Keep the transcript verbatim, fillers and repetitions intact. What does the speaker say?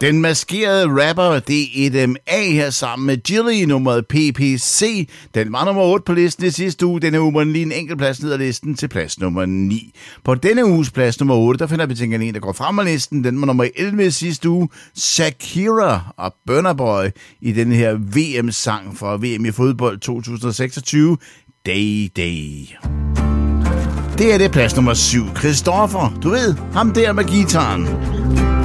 Den maskerede rapper D E M A her sammen med Jilly, nummeret P P C. Den var nummer otte på listen i sidste uge. Denne uge var den lige en enkelt plads ned ad listen til plads nummer ni. På denne uges plads nummer otte, der finder vi til en, der går frem af listen. Den var nummer elleve i sidste uge. Shakira og Burna Boy i den her V M-sang fra V M i fodbold to tusind og seksogtyve. Day Day. Det er det plads nummer syv. Christoffer, du ved, ham der med gitaren.